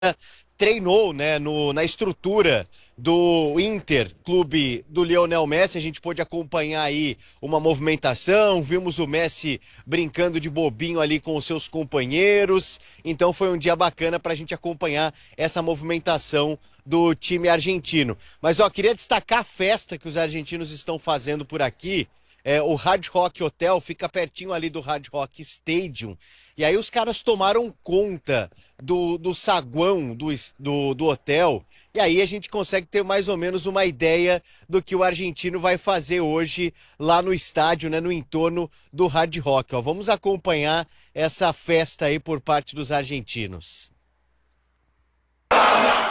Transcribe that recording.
treinou, né, na estrutura do Inter, clube do Lionel Messi. A gente pôde acompanhar aí uma movimentação, vimos o Messi brincando de bobinho ali com os seus companheiros. Então foi um dia bacana para a gente acompanhar essa movimentação do time argentino. Mas ó, queria destacar a festa que os argentinos estão fazendo por aqui. O Hard Rock Hotel fica pertinho ali do Hard Rock Stadium. E aí os caras tomaram conta do saguão do hotel. E aí a gente consegue ter mais ou menos uma ideia do que o argentino vai fazer hoje lá no estádio, né, no entorno do Hard Rock. Ó, vamos acompanhar essa festa aí por parte dos argentinos.